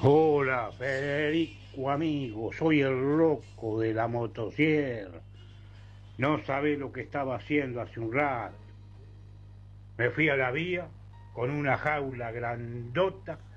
Hola, Federico amigo, soy el loco de la motosierra. No sabés lo que estaba haciendo hace un rato. Me fui a la vía con una jaula grandota